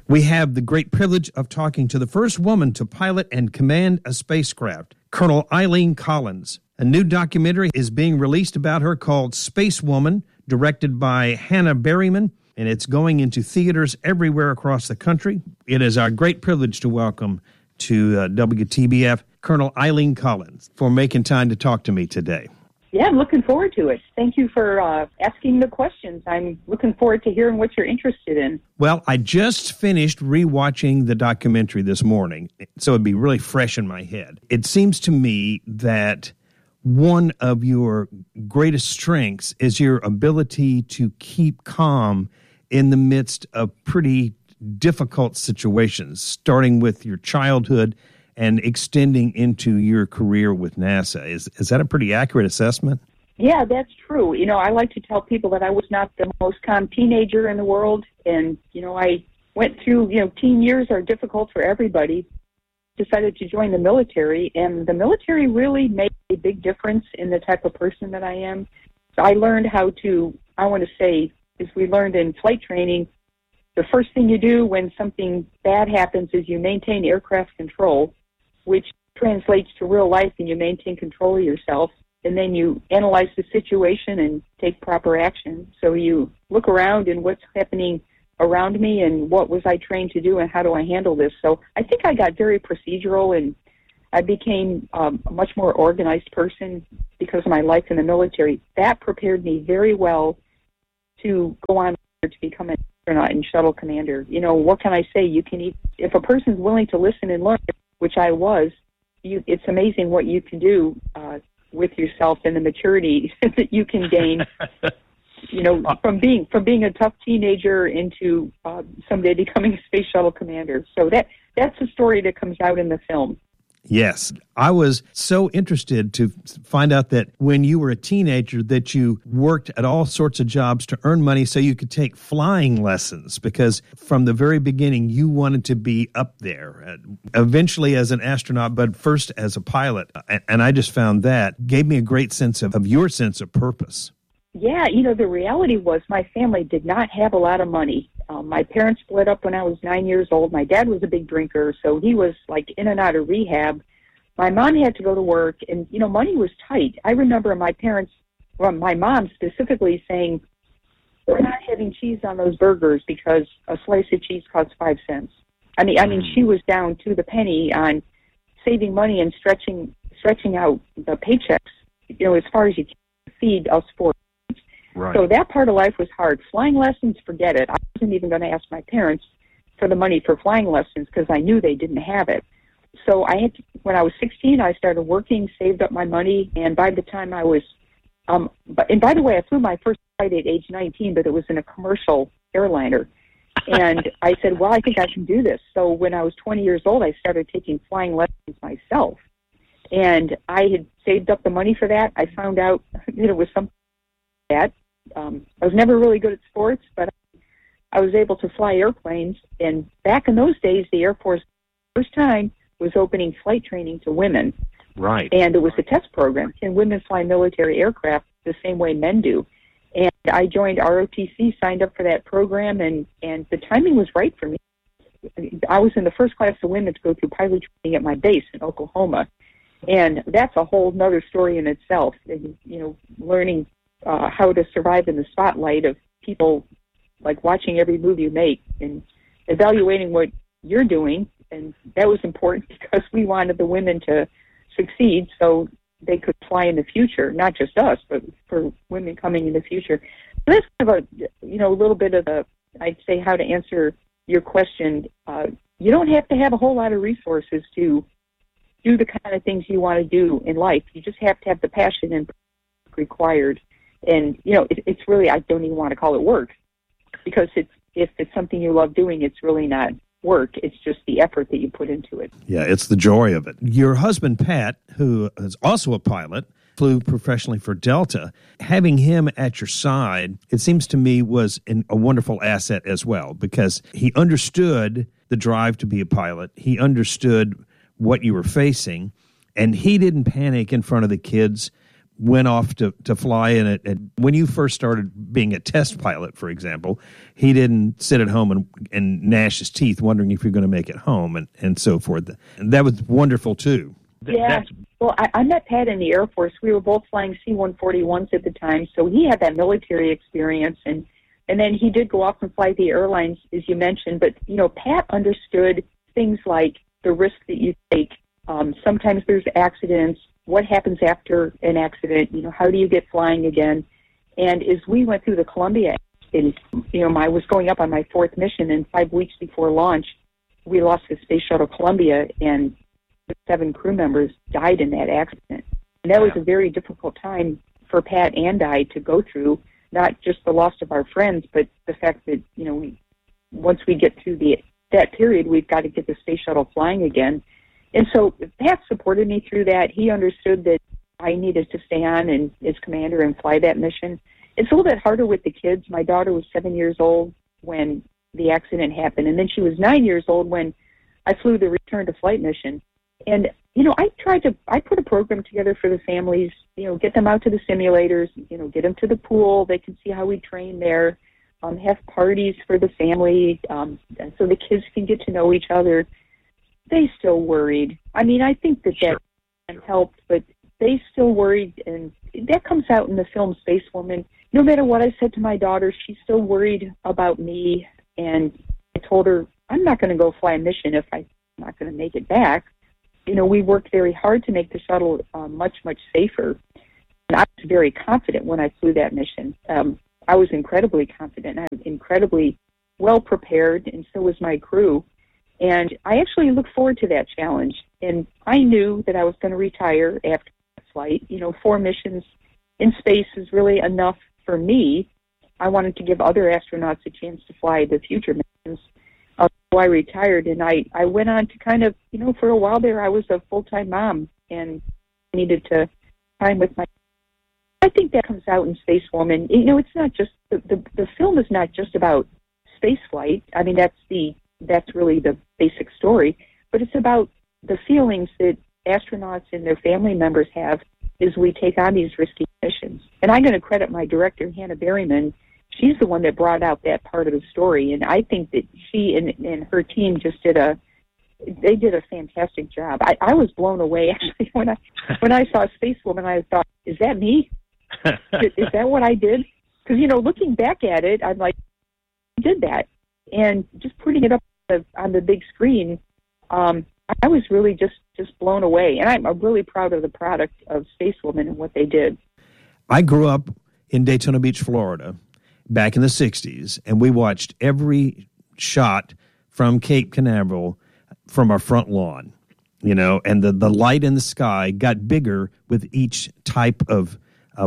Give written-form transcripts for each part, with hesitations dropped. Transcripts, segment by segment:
We have the great privilege of talking to the first woman to pilot and command a spacecraft, Colonel Eileen Collins. A new documentary is being released about her called Space Woman, directed by Hannah Berryman, and it's going into theaters everywhere across the country. It is our great privilege to welcome to WTBF Colonel Eileen Collins for making time to talk to me today. Yeah, I'm looking forward to it. Thank you for asking the questions. I'm looking forward to hearing what you're interested in. Well, I just finished rewatching the documentary this morning, so it'd be really fresh in my head. It seems to me that one of your greatest strengths is your ability to keep calm in the midst of pretty difficult situations, starting with your childhood and extending into your career with NASA. Is that a pretty accurate assessment? Yeah, that's true. You know, I like to tell people that I was not the most calm teenager in the world. And, you know, I went through, teen years are difficult for everybody. Decided to join the military, and the military really made a big difference in the type of person that I am. So I learned how to, as we learned in flight training, the first thing you do when something bad happens is you maintain aircraft control, which translates to real life, and you maintain control of yourself, and then you analyze the situation and take proper action. So you look around and what's happening around me and what was I trained to do and how do I handle this. So I think I got very procedural, and I became a much more organized person because of my life in the military. That prepared me very well to go on to become an astronaut and shuttle commander. What can I say? If a person's willing to listen and learn, which I was, it's amazing what you can do with yourself and the maturity that you can gain. From being a tough teenager into someday becoming a space shuttle commander. So that's a story that comes out in the film. Yes. I was so interested to find out that when you were a teenager that you worked at all sorts of jobs to earn money so you could take flying lessons, because from the very beginning you wanted to be up there, eventually as an astronaut, but first as a pilot. And I just found that gave me a great sense of your sense of purpose. Yeah, the reality was my family did not have a lot of money. My parents split up when I was 9 years old. My dad was a big drinker, so he was like in and out of rehab. My mom had to go to work, and, money was tight. I remember my mom specifically saying, we're not having cheese on those burgers because a slice of cheese costs 5 cents. I mean, she was down to the penny on saving money and stretching out the paychecks, as far as you can feed us four. Right. So that part of life was hard. Flying lessons, forget it. I wasn't even going to ask my parents for the money for flying lessons because I knew they didn't have it. So when I was 16, I started working, saved up my money, and by the time I was, and by the way, I flew my first flight at age 19, but it was in a commercial airliner. And I said, well, I think I can do this. So when I was 20 years old, I started taking flying lessons myself. And I had saved up the money for that. I found out that it was something that I was never really good at sports, but I was able to fly airplanes. And back in those days, the Air Force, first time, was opening flight training to women. Right. And it was a test program. Can women fly military aircraft the same way men do? And I joined ROTC, signed up for that program, and the timing was right for me. I was in the first class of women to go through pilot training at my base in Oklahoma. And that's a whole other story in itself, learning how to survive in the spotlight of people, like watching every move you make and evaluating what you're doing. And that was important because we wanted the women to succeed so they could fly in the future, not just us, but for women coming in the future. So that's kind of a little bit of I'd say how to answer your question. You don't have to have a whole lot of resources to do the kind of things you want to do in life. You just have to have the passion and required. And, it's really, I don't even want to call it work, because if it's something you love doing, it's really not work. It's just the effort that you put into it. Yeah, it's the joy of it. Your husband, Pat, who is also a pilot, flew professionally for Delta. Having him at your side, it seems to me, was a wonderful asset as well, because he understood the drive to be a pilot. He understood what you were facing, and he didn't panic in front of the kids went off to fly in it. When you first started being a test pilot, for example, he didn't sit at home and gnash his teeth wondering if you're going to make it home and so forth. And that was wonderful, too. Yeah. Well, I met Pat in the Air Force. We were both flying C-141s at the time, so he had that military experience, and then he did go off and fly the airlines, as you mentioned. But, Pat understood things like the risk that you take. Sometimes there's accidents. What happens after an accident? How do you get flying again? And as we went through the Columbia, I was going up on my fourth mission, and 5 weeks before launch, we lost the Space Shuttle Columbia, and 7 crew members died in that accident. And that was a very difficult time for Pat and I to go through, not just the loss of our friends, but the fact that, once we get through that period, we've got to get the Space Shuttle flying again. And so Pat supported me through that. He understood that I needed to stay on and as commander and fly that mission. It's a little bit harder with the kids. My daughter was 7 years old when the accident happened, and then she was 9 years old when I flew the return to flight mission. And, I put a program together for the families, get them out to the simulators, get them to the pool. They can see how we train there, have parties for the family, so the kids can get to know each other. They still worried. I think that helped, but they still worried, and that comes out in the film Space Woman. No matter what I said to my daughter, she's still worried about me, and I told her, I'm not going to go fly a mission if I'm not going to make it back. We worked very hard to make the shuttle much, much safer, and I was very confident when I flew that mission. I was incredibly confident. I was incredibly well prepared, and so was my crew. And I actually look forward to that challenge. And I knew that I was going to retire after that flight. 4 missions in space is really enough for me. I wanted to give other astronauts a chance to fly the future missions. So I retired, and I went on to kind of, for a while there, I was a full-time mom and needed to time with my. I think that comes out in Space Woman. It's not just the film is not just about space flight. That's really the basic story, but it's about the feelings that astronauts and their family members have as we take on these risky missions. And I'm going to credit my director, Hannah Berryman. She's the one that brought out that part of the story, and I think that she and her team just did a fantastic job. I was blown away actually when I saw Space Woman. I thought, is that me? Is that what I did? Because looking back at it, I'm like, I did that, and just putting it up on the big screen, I was really just blown away, and I'm really proud of the product of Space Woman and what they did. I grew up in Daytona Beach, Florida, back in the 60s, and we watched every shot from Cape Canaveral from our front lawn, and the light in the sky got bigger with each type of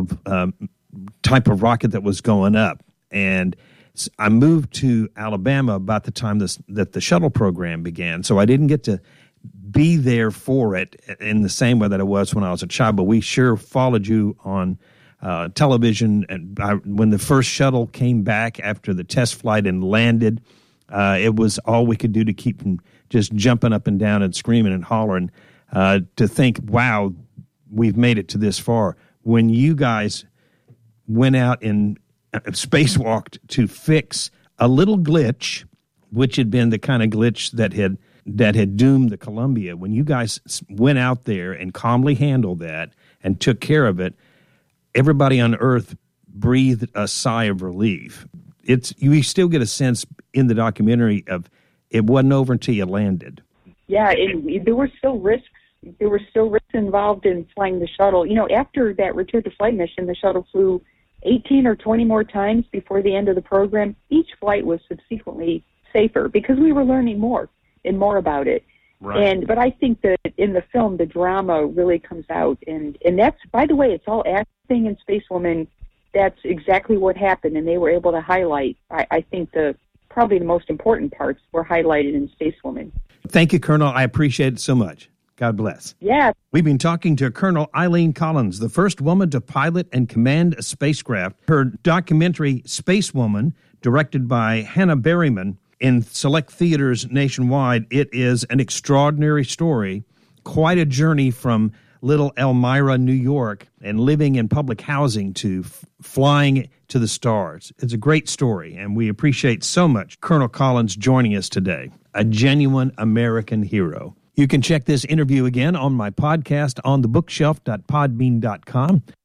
rocket that was going up. And I moved to Alabama about the time that the shuttle program began, so I didn't get to be there for it in the same way that I was when I was a child, but we sure followed you on television. And when the first shuttle came back after the test flight and landed, it was all we could do to keep from just jumping up and down and screaming and hollering to think, wow, we've made it to this far. When you guys went out and spacewalked to fix a little glitch, which had been the kind of glitch that had doomed the Columbia, when you guys went out there and calmly handled that and took care of it, everybody on Earth breathed a sigh of relief. You still get a sense in the documentary of it wasn't over until you landed. Yeah, there were still risks. There were still risks involved in flying the shuttle. After that return to flight mission, the shuttle flew 18 or 20 more times before the end of the program. Each flight was subsequently safer because we were learning more and more about it. Right. But I think that in the film, the drama really comes out. And that's, by the way, it's all acting in Space Woman. That's exactly what happened, and they were able to highlight, I think, probably the most important parts were highlighted in Space Woman. Thank you, Colonel. I appreciate it so much. God bless. Yeah. We've been talking to Colonel Eileen Collins, the first woman to pilot and command a spacecraft. Her documentary, Space Woman, directed by Hannah Berryman, in select theaters nationwide. It is an extraordinary story, quite a journey from little Elmira, New York, and living in public housing to flying to the stars. It's a great story, and we appreciate so much Colonel Collins joining us today, a genuine American hero. You can check this interview again on my podcast on thebookshelf.podbean.com.